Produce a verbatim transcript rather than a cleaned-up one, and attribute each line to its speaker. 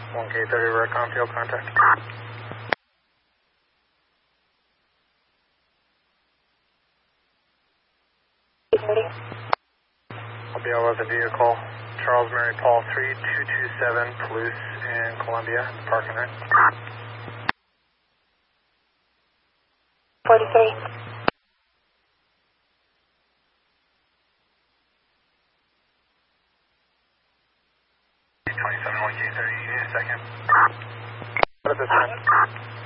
Speaker 1: one K thirty, Recon field contact. I'll be out with the vehicle. Charles Mary Paul three two two seven, Palouse in Columbia, parking right.
Speaker 2: forty-three.
Speaker 1: twenty-seven, one K thirty, you need a second. What at this time?